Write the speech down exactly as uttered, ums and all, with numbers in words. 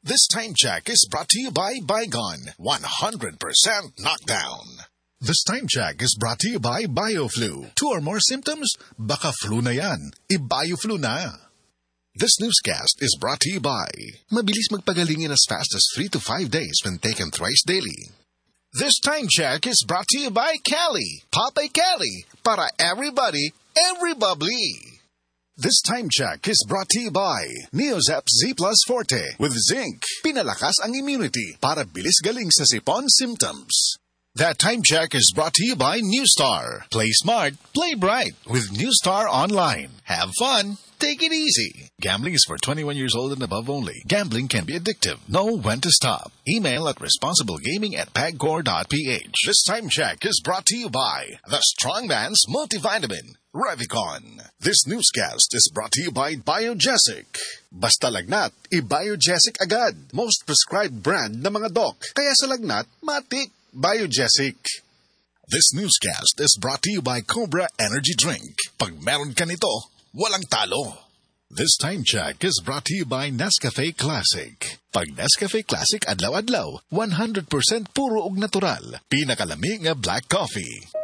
This time check is brought to you by Bygone, one hundred percent knockdown. This time check is brought to you by BioFlu. Two or more symptoms? Baka flu na yan. I-BioFlu na. This newscast is brought to you by mabilis magpagaling in as fast as three to five days when taken thrice daily. This time check is brought to you by Cali. Popeye Cali. Para everybody, every bubbly. This time check is brought to you by Neozep Z Plus Forte with zinc. Pinalakas ang immunity para bilis galing sa sipon symptoms. That time check is brought to you by Newstar. Play smart, play bright with Newstar Online. Have fun, take it easy. Gambling is for twenty-one years old and above only. Gambling can be addictive. Know when to stop. Email at responsiblegaming at pagcor dot p h. This time check is brought to you by the Strongman's Multivitamin, Revicon. This newscast is brought to you by Biogesic. Basta lagnat, i-Biogesic agad. Most prescribed brand na mga doc. Kaya sa lagnat, matik. Biogesic. This newscast is brought to you by Cobra Energy Drink. Pag meron ka nito, walang talo. This time check is brought to you by Nescafe Classic. Pag Nescafe Classic adlaw-adlaw, one hundred percent puro ug natural. Pinakalamig nga black coffee.